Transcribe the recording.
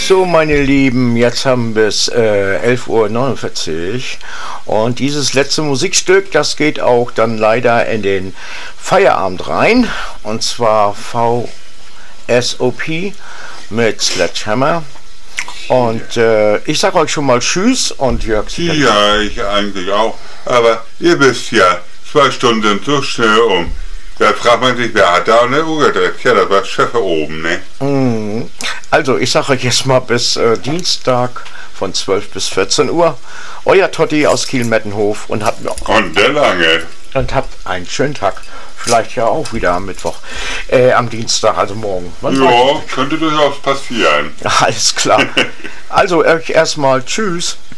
So, meine Lieben, jetzt haben wir es 11:49 Uhr und dieses letzte Musikstück, das geht auch dann leider in den Feierabend rein, und zwar VSOP mit Sledgehammer. Und ich sag euch schon mal Tschüss und Jörg. Ja, ich eigentlich auch, aber ihr wisst ja, 2 Stunden sind so schnell um. Da fragt man sich, wer hat da eine Uhr gedreht? Ja, das war Schiffe oben, ne? Also, ich sage euch jetzt mal bis Dienstag von 12 bis 14 Uhr. Euer Totti aus Kiel-Mettenhof und habt der lange. Und habt einen schönen Tag. Vielleicht ja auch wieder am Mittwoch. Am Dienstag, also morgen. Ja, könnte durchaus passieren. Alles klar. Also, euch erstmal Tschüss.